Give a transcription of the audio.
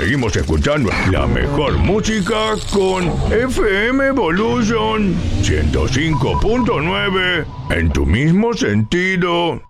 seguimos escuchando la mejor música con FM Evolution 105.9 en tu mismo sentido.